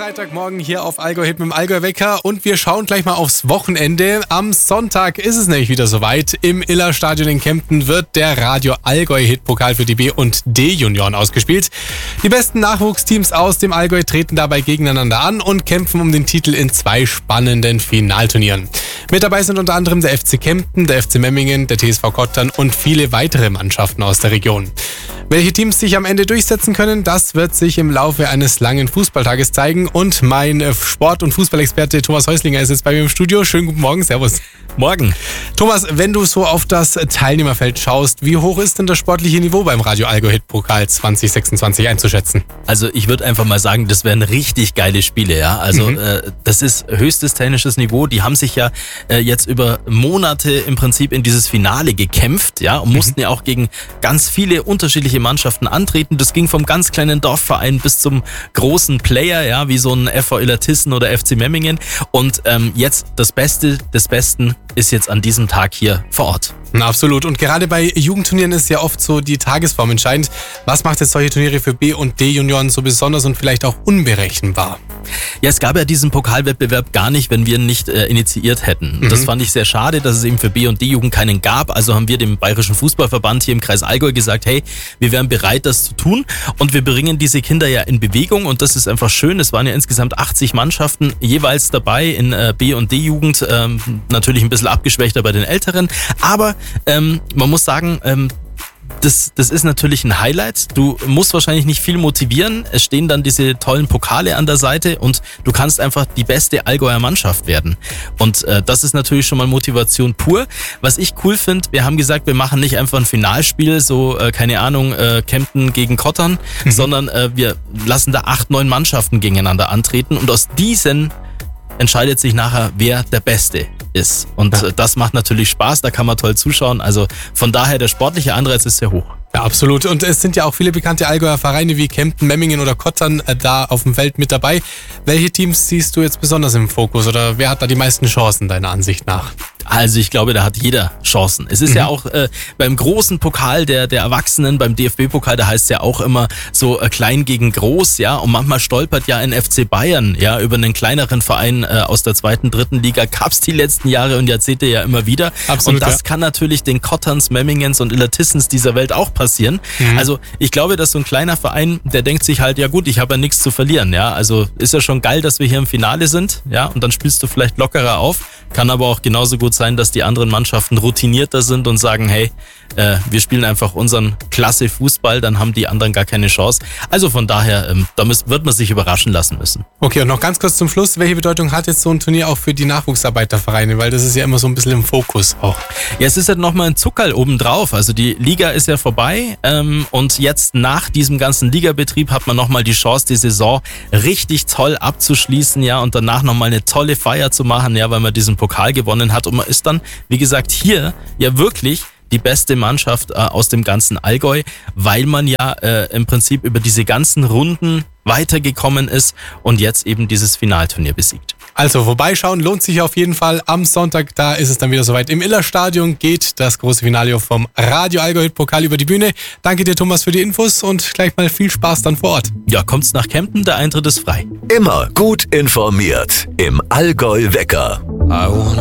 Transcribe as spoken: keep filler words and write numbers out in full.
Freitagmorgen hier auf Allgäu Hit mit dem Allgäu Wecker und wir schauen gleich mal aufs Wochenende. Am Sonntag ist es nämlich wieder soweit. Im Iller-Stadion in Kempten wird der Radio Allgäu Hit Pokal für die B- und D-Junioren ausgespielt. Die besten Nachwuchsteams aus dem Allgäu treten dabei gegeneinander an und kämpfen um den Titel in zwei spannenden Finalturnieren. Mit dabei sind unter anderem der F C Kempten, der F C Memmingen, der T S V Kottern und viele weitere Mannschaften aus der Region. Welche Teams sich am Ende durchsetzen können, das wird sich im Laufe eines langen Fußballtages zeigen. Und mein Sport- und Fußballexperte Thomas Häuslinger ist jetzt bei mir im Studio. Schönen guten Morgen, servus. Morgen. Thomas, wenn du so auf das Teilnehmerfeld schaust, wie hoch ist denn das sportliche Niveau beim Radio Allgäu Hit Pokal zwanzig sechsundzwanzig einzuschätzen? Also ich würde einfach mal sagen, das wären richtig geile Spiele, ja. Also mhm. äh, das ist höchstes technisches Niveau. Die haben sich ja äh, jetzt über Monate im Prinzip in dieses Finale gekämpft, ja, und mhm. mussten ja auch gegen ganz viele unterschiedliche Mannschaften antreten. Das ging vom ganz kleinen Dorfverein bis zum großen Player, ja, wie so ein F V Illertissen oder F C Memmingen. Und ähm, jetzt das Beste des Besten ist jetzt an diesem Tag hier vor Ort. Na, absolut. Und gerade bei Jugendturnieren ist ja oft so die Tagesform entscheidend. Was macht jetzt solche Turniere für B- und D-Junioren so besonders und vielleicht auch unberechenbar? Ja, es gab ja diesen Pokalwettbewerb gar nicht, wenn wir ihn nicht äh, initiiert hätten. Mhm. Das fand ich sehr schade, dass es eben für B- und D-Jugend keinen gab. Also haben wir dem Bayerischen Fußballverband hier im Kreis Allgäu gesagt, hey, wir wären bereit, das zu tun. Und wir bringen diese Kinder ja in Bewegung und das ist einfach schön. Es waren ja insgesamt achtzig Mannschaften jeweils dabei in äh, B- und D-Jugend. Ähm, natürlich ein bisschen abgeschwächter bei den Älteren. Aber ähm, man muss sagen, ähm, Das, das ist natürlich ein Highlight. Du musst wahrscheinlich nicht viel motivieren. Es stehen dann diese tollen Pokale an der Seite und du kannst einfach die beste Allgäuer Mannschaft werden. Und äh, das ist natürlich schon mal Motivation pur. Was ich cool finde, wir haben gesagt, wir machen nicht einfach ein Finalspiel, so, äh, keine Ahnung, äh, Kempten gegen Kottern, mhm. sondern äh, wir lassen da acht, neun Mannschaften gegeneinander antreten und aus diesen entscheidet sich nachher, wer der Beste ist. Und ja. das macht natürlich Spaß, da kann man toll zuschauen. Also von daher, der sportliche Anreiz ist sehr hoch. Ja, absolut. Und es sind ja auch viele bekannte Allgäuer Vereine wie Kempten, Memmingen oder Kottern äh, da auf dem Feld mit dabei. Welche Teams siehst du jetzt besonders im Fokus oder wer hat da die meisten Chancen deiner Ansicht nach? Also ich glaube, da hat jeder Chancen. Es ist mhm. ja auch äh, beim großen Pokal der der Erwachsenen, beim D F B-Pokal, da heißt es ja auch immer so äh, klein gegen groß, ja. Und manchmal stolpert ja ein F C Bayern, ja, über einen kleineren Verein äh, aus der zweiten, dritten Liga. Gab's die letzten Jahre und Jahrzehnte ja immer wieder. Absolut, und das ja. kann natürlich den Kotterns, Memmingens und Illertissens dieser Welt auch passieren. Mhm. Also ich glaube, dass so ein kleiner Verein, der denkt sich halt, ja gut, ich habe ja nichts zu verlieren, ja. Also ist ja schon geil, dass wir hier im Finale sind, ja. Und dann spielst du vielleicht lockerer auf. Kann aber auch genauso gut sein, dass die anderen Mannschaften routinierter sind und sagen, hey, äh, wir spielen einfach unseren klasse Fußball, dann haben die anderen gar keine Chance. Also von daher, ähm, da müssen, wird man sich überraschen lassen müssen. Okay, und noch ganz kurz zum Schluss, welche Bedeutung hat jetzt so ein Turnier auch für die Nachwuchsarbeitervereine? Weil das ist ja immer so ein bisschen im Fokus auch. Ja, es ist halt nochmal ein Zuckerl obendrauf. Also die Liga ist ja vorbei ähm, und jetzt nach diesem ganzen Ligabetrieb hat man nochmal die Chance, die Saison richtig toll abzuschließen, ja, und danach nochmal eine tolle Feier zu machen, ja, weil man diesen Pokal gewonnen hat und man ist dann, wie gesagt, hier ja wirklich die beste Mannschaft äh, aus dem ganzen Allgäu, weil man ja äh, im Prinzip über diese ganzen Runden weitergekommen ist und jetzt eben dieses Finalturnier besiegt. Also vorbeischauen lohnt sich auf jeden Fall. Am Sonntag, da ist es dann wieder soweit. Im Iller-Stadion geht das große Finale vom Radio Allgäu Hit Pokal über die Bühne. Danke dir, Thomas, für die Infos und gleich mal viel Spaß dann vor Ort. Ja, kommt's nach Kempten, der Eintritt ist frei. Immer gut informiert im Allgäu Wecker. I wanna